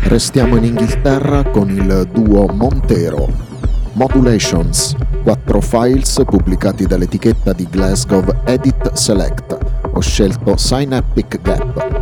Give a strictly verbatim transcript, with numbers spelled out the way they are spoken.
Restiamo in Inghilterra con il duo Montero. Modulations, quattro files pubblicati dall'etichetta di Glasgow Edit Select. Ho scelto Synaptic Gap.